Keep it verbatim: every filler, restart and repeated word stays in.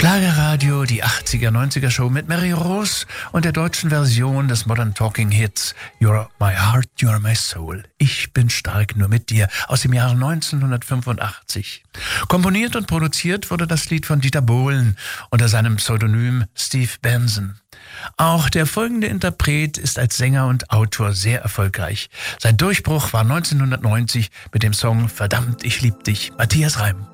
Schlagerradio, die achtziger, neunziger Show mit Mary Rose und der deutschen Version des Modern Talking Hits You're My Heart, You're My Soul. Ich bin stark nur mit dir aus dem Jahre neunzehnhundertfünfundachtzig. Komponiert und produziert wurde das Lied von Dieter Bohlen unter seinem Pseudonym Steve Benson. Auch der folgende Interpret ist als Sänger und Autor sehr erfolgreich. Sein Durchbruch war neunzehnhundertneunzig mit dem Song Verdammt, ich lieb dich, Matthias Reim.